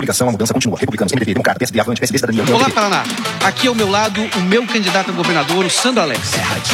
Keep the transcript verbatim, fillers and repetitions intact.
comunicação, a mudança continua. Republicanos, M D B, Democrata, P S D, Avante, P S D, Cidadania... Olá, Paraná. Aqui ao meu lado, o meu candidato a governador, o Sandro Alex.